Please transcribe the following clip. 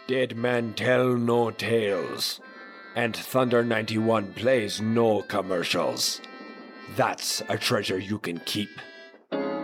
Dead men tell no tales. And Thunder 91 plays no commercials. That's a treasure you can keep.